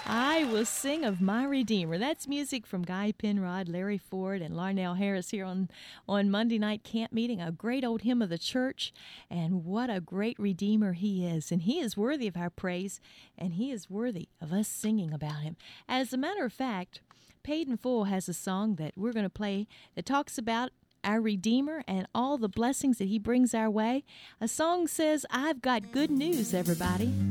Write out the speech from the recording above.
I will sing of my Redeemer. That's music from Guy Penrod, Larry Ford, and Larnell Harris here on Monday Night Camp Meeting, a great old hymn of the church. And what a great Redeemer he is. And he is worthy of our praise, and he is worthy of us singing about him. As a matter of fact, Paid in Full has a song that we're going to play that talks about our Redeemer and all the blessings that he brings our way. A song says, I've got good news, everybody.